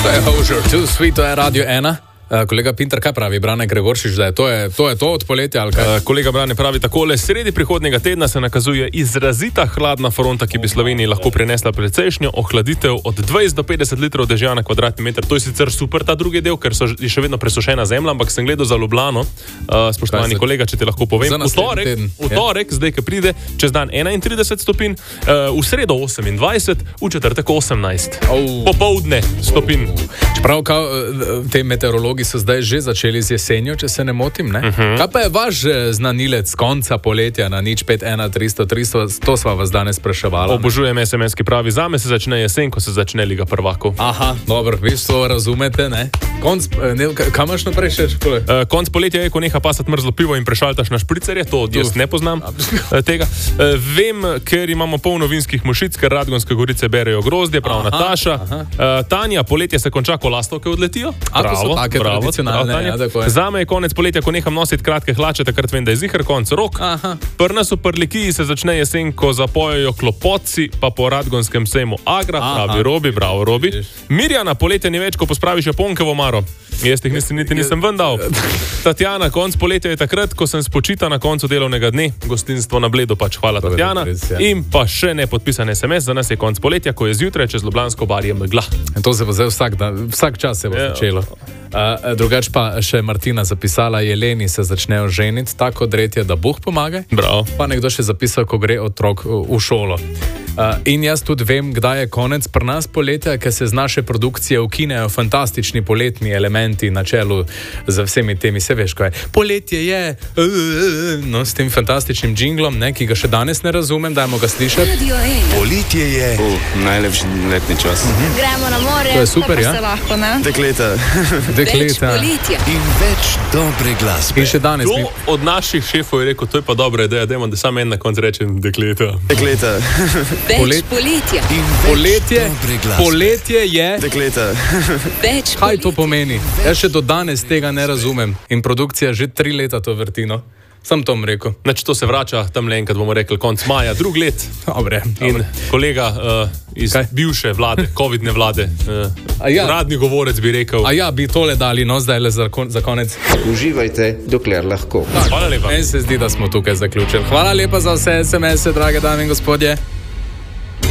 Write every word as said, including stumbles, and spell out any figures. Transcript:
To je Hozier, Too Sweet, to je Radio ena. Uh, kolega Pintar, kaj pravi Brane Gregoršič, da je to, je, to je to od poletja ali kaj? Uh, kolega Brane pravi takole: sredi prihodnjega tedna se nakazuje izrazita hladna fronta, ki bi Sloveniji lahko prinesla precejšnjo ohladitev od dvajset do petdeset litrov dežja na kvadratni meter. To je sicer super, ta drugi del, ker so še vedno presušena zemlja, ampak sem gledal za Ljubljano. Uh, spoštovani za, kolega, če ti lahko povem, v torek, v torek zdaj, ki pride, čez dan enaintrideset stopinj, uh, v sredo osemindvajset, v četrtek osemnajst. Oh. Popoldne stopinj. Čeprav kao, te meteorologi so zdaj že začeli z jesenjo, če se ne motim, ne? Uh-huh. Kaj pa je vaš znanilec konca poletja na nič pet ena tristo tristo? To sva vas danes spraševala. Obožujem es em es, ki pravi: zame se začne jesen, ko se začne Liga prvakov. Aha, dobro, vi to razumete, ne? Konc, ne, kaj imaš naprej še? Uh, konc poletja je, ko neha pasati mrzlo pivo in prešaltaš na špricerje, to jaz ne poznam uh, tega. Uh, vem, ker imamo polno vinskih mušic, ker Radgonske gorice berejo grozdje, prav aha, Nataša. Aha. Uh, Tanja, poletje se konča, ko lastovke odletijo. Bravo, tako tradicionalne, ja, je. Zame je konec poletja, ko neham nositi kratke hlače, takrat vem, da je ziher konc rok. Pri nas v Prlikiji se začne jesen, ko zapojejo klopotci, pa po Radgonskem sejmu Agra, pravi Robi, bravo Robi. Mirjana, poletje ni več, ko pospraviš japonke v omaro. Jaz teh nisi, niti nisem vendal. Tatjana, konc poletja je takrat, ko sem spočita na koncu delovnega dne, gostinstvo na Bledu pač, hvala Tatjana. In pa še nepodpisan es em es, za nas je konc poletja, ko je zjutraj čez Ljubljansko barje megla. In to se bo zdaj vsak, dan, vsak čas se bo je, začelo. Uh, drugač pa še Martina zapisala: jeleni se začnejo ženiti, tako dretje, da Bog pomaga. Bravo. Pa nekdo še zapisal, ko gre otrok v šolo. Uh, in jaz tudi vem, kdaj je konec pri nas poletja, ker se z naše produkcije ukinejo fantastični poletni elementi na čelu z vsemi temi, se veš, kaj je. Poletje je, uh, no, s tem fantastičnim džinglom, ne, ki ga še danes ne razumem, dajmo ga slišati. Poletje je uh, najlepši letni čas. Uh-huh. Gremo na more, to je super, ja? Lahko, ne? Dekleta. Dekleta. In več dobre glasbe. In še danes to mi... od naših šefov je rekel: to je pa dobra ideja, dajmo, da samo en na koncu rečem dekleta. Dekleta. Več poletja. Poletje, poletje je... Dekleta. Več kaj to pomeni? Jaz še do danes tega ne razumem. In produkcija že tri leta to vrti, no. Sam to vam rekel. Znači, to se vrača tam le enkrat, bomo rekli, konc maja, drug let. Dobre, in dobre. Kolega uh, iz kaj? Bivše vlade, covidne vlade, uh, ja. radni govorec bi rekel. A ja, bi tole dali, no, zdaj le za, kon, za konec. Uživajte, dokler lahko. Hvala lepa. Meni se zdi, da smo tukaj zaključili. Hvala lepa za vse es em es-e, drage dame in gospodje.